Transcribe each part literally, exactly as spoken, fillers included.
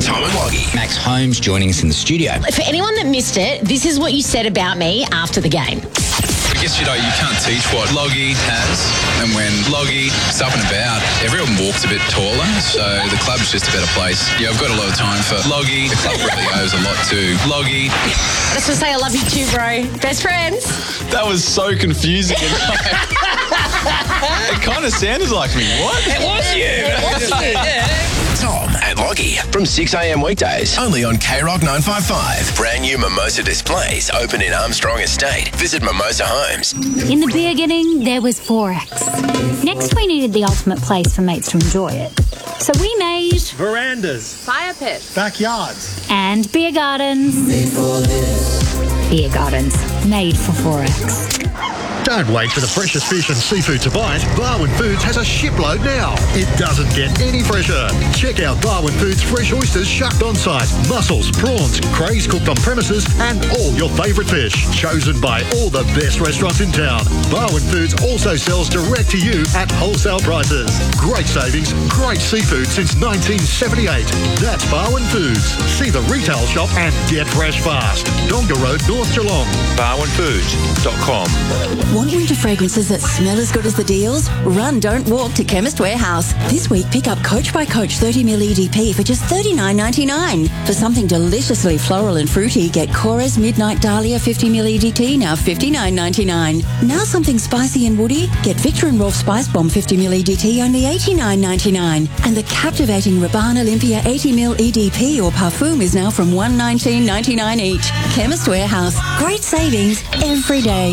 Tom and Loggy. Max Holmes joining us in the studio. For anyone that missed it, this is what you said about me after the game. I guess, you know, you can't teach what Loggy has, and when Loggy is up and about, everyone walks a bit taller, so the club's just a better place. Yeah, I've got a lot of time for Loggy. The club really owes a lot to Loggy. I just want to say I love you too, bro. Best friends. That was so confusing. It kind of sounded like me. What? It was you. It was you, yeah. Tom and Loggy from six a.m. weekdays. Only on K Rock nine five five. Brand new Mimosa displays open in Armstrong Estate. Visit Mimosa Homes. In the beginning, there was Forex. Next, we needed the ultimate place for mates to enjoy it. So we made verandas, fire pits, backyards, and beer gardens. Made for this. Beer gardens made for Forex. Don't wait for the freshest fish and seafood to bite. Barwon Foods has a shipload now. It doesn't get any fresher. Check out Barwon Foods fresh oysters shucked on site, mussels, prawns, crays cooked on premises, and all your favourite fish. Chosen by all the best restaurants in town. Barwon Foods also sells direct to you at wholesale prices. Great savings, great seafood since nineteen seventy-eight. That's Barwon Foods. See the retail shop and get fresh fast. Donga Road, North Geelong. barwon foods dot com. Want winter fragrances that smell as good as the deals? Run, don't walk to Chemist Warehouse. This week, pick up Coach by Coach thirty milliliter E D P for just thirty-nine ninety-nine. For something deliciously floral and fruity, get Cora's Midnight Dahlia fifty milliliter E D T, now fifty-nine ninety-nine. Now something spicy and woody, get Victor and Rolf Spice Bomb fifty milliliter E D T, only eighty-nine ninety-nine. And the captivating Rabanne Olympia eighty milliliter E D P or Parfum is now from one nineteen ninety-nine each. Chemist Warehouse. Great savings every day.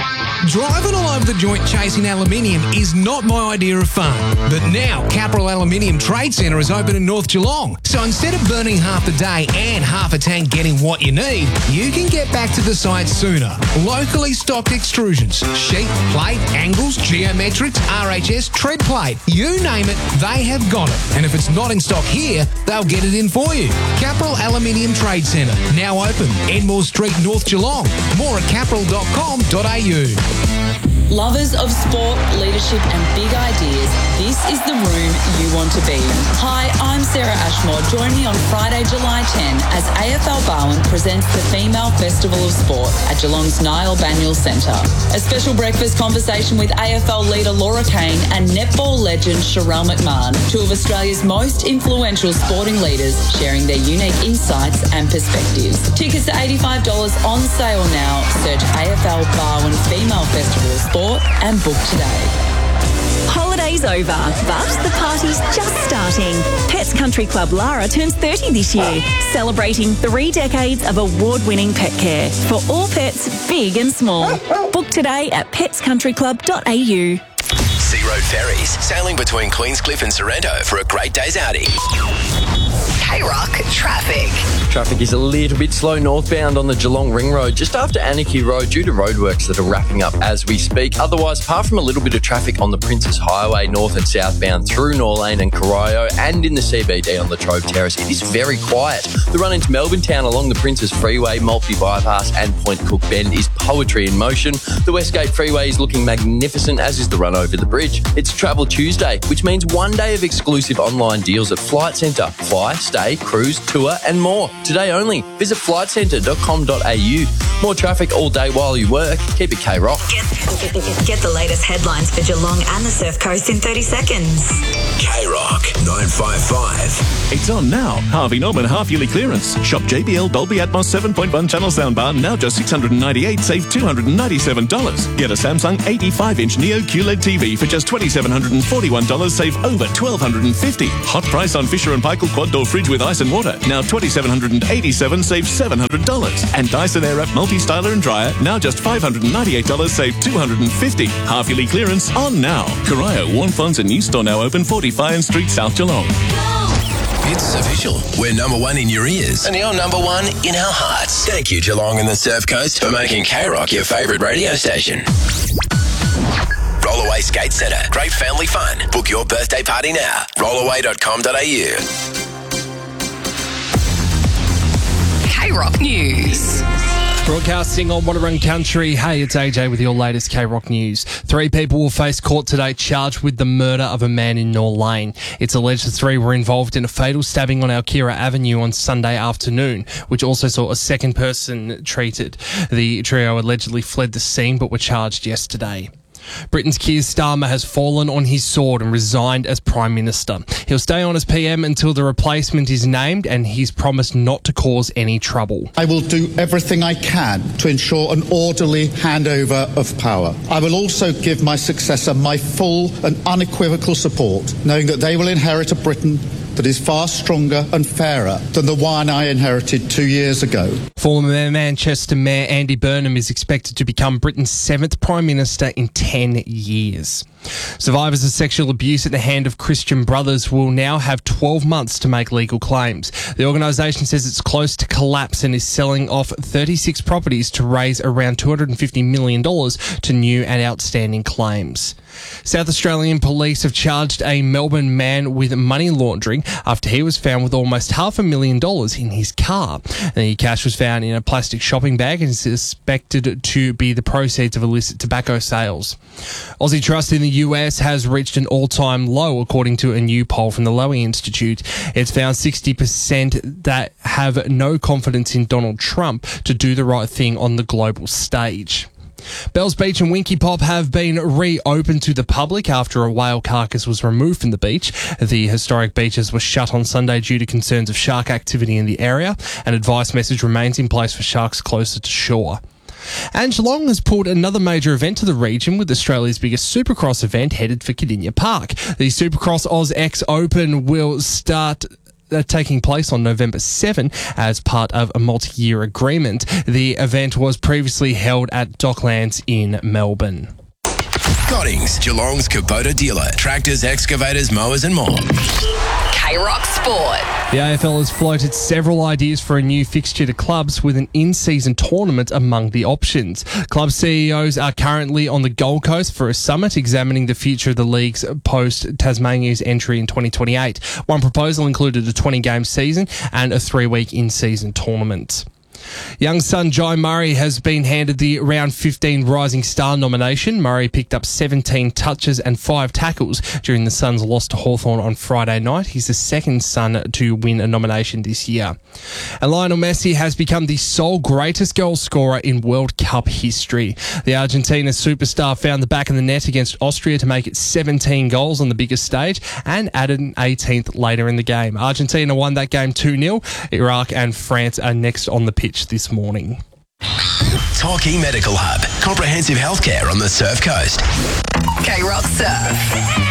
Driving all over the joint chasing aluminium is not my idea of fun. But now, Capral Aluminium Trade Centre is open in North Geelong. So instead of burning half the day and half a tank getting what you need, you can get back to the site sooner. Locally stocked extrusions, sheet, plate, angles, geometrics, R H S, tread plate, you name it, they have got it. And if it's not in stock here, they'll get it in for you. Capral Aluminium Trade Centre, now open, Enmore Street, North Geelong. More at capral dot com dot a u. Lovers of sport, leadership and big ideas, this is the room you want to be in. Hi, I'm Sarah Ashmore. Join me on Friday, July tenth as A F L Barwon presents the Female Festival of Sport at Geelong's Niall Banyul Centre. A special breakfast conversation with A F L leader Laura Kane and netball legend Sharelle McMahon, two of Australia's most influential sporting leaders sharing their unique insights and perspectives. Tickets are eighty-five dollars on sale now. Search A F L Barwon Female Festival of Sport and book today. Holiday's over, but the party's just starting. Pets Country Club Lara turns thirty this year, celebrating three decades of award-winning pet care for all pets, big and small. Book today at pets country club dot a u. Sea Road Ferries, sailing between Queenscliff and Sorrento for a great day's outing. K-Rock traffic. Traffic is a little bit slow northbound on the Geelong Ring Road just after Anarchy Road due to roadworks that are wrapping up as we speak. Otherwise, apart from a little bit of traffic on the Princes Highway north and southbound through Norlane and Corio and in the C B D on the Trove Terrace, it is very quiet. The run into Melbourne Town along the Princes Freeway, Maltby Bypass and Point Cook Bend is poetry in motion. The Westgate Freeway is looking magnificent, as is the run over the bridge. It's Travel Tuesday, which means one day of exclusive online deals at Flight Centre. Fly, stay, cruise, tour and more. Today only. Visit flight centre dot com dot a u. More traffic all day while you work. Keep it K-Rock. Get, get the latest headlines for Geelong and the Surf Coast in thirty seconds. K-Rock nine five five. It's on now. Harvey Norman half-yearly clearance. Shop J B L Dolby Atmos seven point one channel soundbar now just six hundred ninety-eight dollars, save two hundred ninety-seven dollars. Get a Samsung eighty-five inch Neo Q L E D T V for just two thousand seven hundred forty-one dollars, save over one thousand two hundred fifty dollars. Hot price on Fisher and Paykel quad door fridge with ice and water, now two thousand seven hundred eighty-seven dollars, save seven hundred dollars. And Dyson Airwrap multi-styler and dryer, now just five hundred ninety-eight dollars, save two hundred fifty dollars. Half-yearly clearance on now. Corio, Warn Fonts and new store now open, forty Fire Street, South Geelong. It's official. We're number one in your ears and you're number one in our hearts. Thank you, Geelong and the Surf Coast, for making K-Rock your favourite radio station. Rollaway Skate Centre. Great family fun. Book your birthday party now. rollaway dot com dot a u. K-Rock News. Broadcasting on Wadawurrung Country. Hey, it's A J with your latest K-Rock news. Three people will face court today charged with the murder of a man in Nor Lane. It's alleged the three were involved in a fatal stabbing on Alkira Avenue on Sunday afternoon, which also saw a second person treated. The trio allegedly fled the scene but were charged yesterday. Britain's Keir Starmer has fallen on his sword and resigned as Prime Minister. He'll stay on as P M until the replacement is named, and he's promised not to cause any trouble. I will do everything I can to ensure an orderly handover of power. I will also give my successor my full and unequivocal support, knowing that they will inherit a Britain that is far stronger and fairer than the one I inherited two years ago. Former Manchester Mayor Andy Burnham is expected to become Britain's seventh Prime Minister in ten years. Survivors of sexual abuse at the hand of Christian Brothers will now have twelve months to make legal claims. The organisation says it's close to collapse and is selling off thirty-six properties to raise around two hundred fifty million dollars to new and outstanding claims. South Australian police have charged a Melbourne man with money laundering after he was found with almost half a million dollars in his car. The cash was found in a plastic shopping bag and is suspected to be the proceeds of illicit tobacco sales. Aussie Trust in the U S has reached an all-time low, according to a new poll from the Lowy Institute. It's found sixty percent that have no confidence in Donald Trump to do the right thing on the global stage. Bells Beach and Winky Pop have been reopened to the public after a whale carcass was removed from the beach. The historic beaches were shut on Sunday due to concerns of shark activity in the area. An advice message remains in place for sharks closer to shore. And Geelong has pulled another major event to the region with Australia's biggest Supercross event headed for Cardinia Park. The Supercross Oz X Open will start Uh, taking place on November seventh as part of a multi-year agreement. The event was previously held at Docklands in Melbourne. Goddings, Geelong's Kubota dealer. Tractors, excavators, mowers and more. K-Rock Sport. The A F L has floated several ideas for a new fixture to clubs with an in-season tournament among the options. Club C E Os are currently on the Gold Coast for a summit examining the future of the league's post-Tasmania's entry in twenty twenty-eight. One proposal included a twenty-game season and a three-week in-season tournament. Young son Jai Murray has been handed the round fifteen Rising Star nomination. Murray picked up seventeen touches and five tackles during the Suns' loss to Hawthorn on Friday night. He's the second son to win a nomination this year. And Lionel Messi has become the sole greatest goal scorer in World Cup history. The Argentina superstar found the back of the net against Austria to make it seventeen goals on the biggest stage and added an eighteenth later in the game. Argentina won that game two nil. Iraq and France are next on the pitch this morning. Torquay Medical Hub. Comprehensive healthcare on the Surf Coast. K-Rock Surf.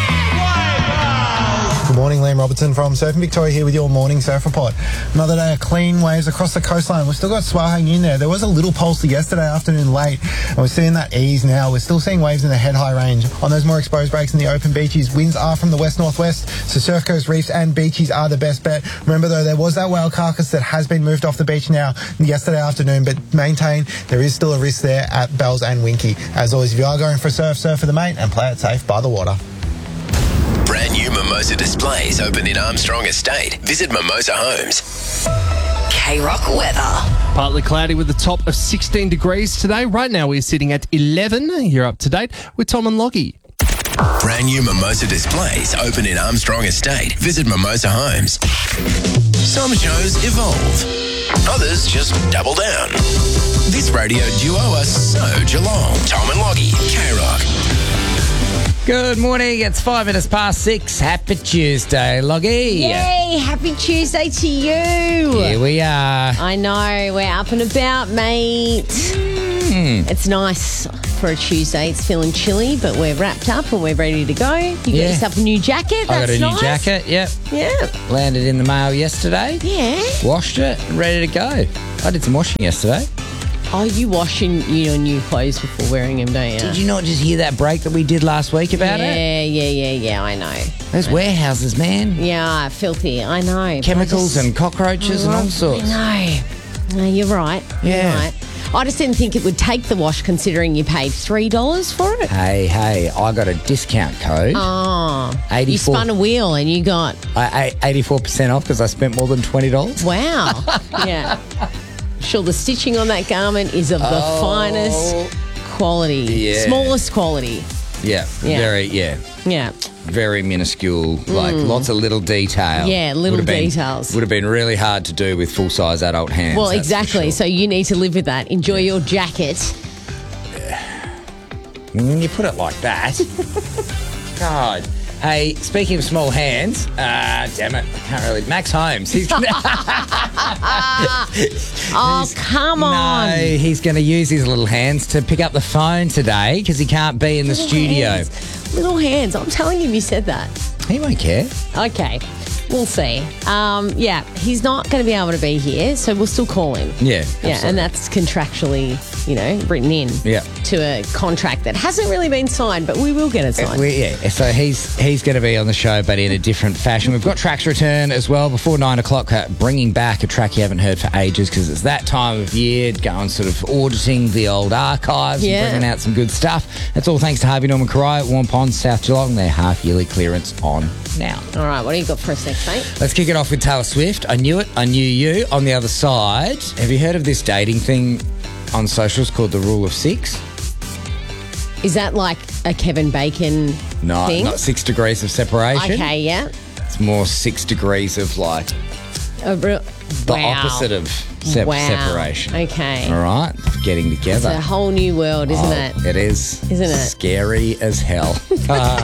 Good morning, Liam Robertson from Surfing Victoria here with your morning surf report. Another day of clean waves across the coastline. We've still got swell hanging in there. There was a little pulse yesterday afternoon late, and we're seeing that ease now. We're still seeing waves in the head-high range. On those more exposed breaks in the open beaches, winds are from the west-northwest, so Surf Coast reefs and beaches are the best bet. Remember, though, there was that whale carcass that has been moved off the beach now yesterday afternoon, but maintain there is still a risk there at Bells and Winky. As always, if you are going for a surf, surf for the mate and play it safe by the water. Brand new Mimosa displays opened in Armstrong Estate. Visit Mimosa Homes. K-Rock weather. Partly cloudy with a top of sixteen degrees today. Right now we're sitting at eleven. You're up to date with Tom and Loggy. Brand new Mimosa displays open in Armstrong Estate. Visit Mimosa Homes. Some shows evolve. Others just double down. This radio duo are so Geelong. Tom and Loggy. K-Rock. Good morning. It's five minutes past six. Happy Tuesday, Loggy. Yay, happy Tuesday to you. Here we are. I know, we're up and about, mate. Mm. It's nice for a Tuesday. It's feeling chilly, but we're wrapped up and we're ready to go. You got Yeah. yourself a new jacket. That's I got a nice. new jacket, yep. Yeah. Landed in the mail yesterday. Yeah. Washed it, ready to go. I did some washing yesterday. Oh, you washing your new clothes before wearing them, don't you? Did you not just hear that break that we did last week about yeah, it? Yeah, yeah, yeah, yeah, I know. Those warehouses, man. Yeah, filthy, I know. Chemicals just, and cockroaches oh, and all sorts. I know. No, you're right. Yeah. You're right. I just didn't think it would take the wash considering you paid three dollars for it. Hey, hey, I got a discount code. Oh. eighty-four You spun a wheel and you got... I, I, eighty-four percent off because I spent more than twenty dollars. Wow. Yeah. sure the stitching on that garment is of the Oh. finest quality, Yeah. smallest quality. Yeah, Yeah. very, yeah. Yeah. Very minuscule, like Mm. lots of little detail. Yeah, little Would have been- details. Would have been really hard to do with full-size adult hands. Well, that's for exactly. sure. So you need to live with that. Enjoy your jacket. When you put it like that. God. Hey, speaking of small hands, uh, damn it, I can't really. Max Holmes. He's gonna, Oh, come on. no, he's going to use his little hands to pick up the phone today because he can't be in the Little studio. hands. Little hands. I'm telling him you said that. He won't care. Okay. We'll see. Um, yeah, he's not going to be able to be here, so we'll still call him. Yeah, Yeah, absolutely. and that's contractually, you know, written in Yeah. to a contract that hasn't really been signed, but we will get it signed. We, yeah, so he's he's going to be on the show, but in a different fashion. We've got Tracks Return as well before nine o'clock, uh, bringing back a track you haven't heard for ages because it's that time of year, going sort of auditing the old archives Yeah. and bringing out some good stuff. That's all thanks to Harvey Norman Corio at Warm Pond, South Geelong. Their half-yearly clearance on now. All right, what do you got for us next, mate? Let's kick it off with Taylor Swift. I knew it, I knew you. On the other side, have you heard of this dating thing on socials called the Rule of Six? Is that like a Kevin Bacon No, thing? not six degrees of separation. Okay, yeah. It's more six degrees of like A real- the wow. opposite of se- Wow. separation. Okay. All right, getting It's together. a whole new world, isn't Oh, it? It is. Isn't it? Scary as hell. Uh,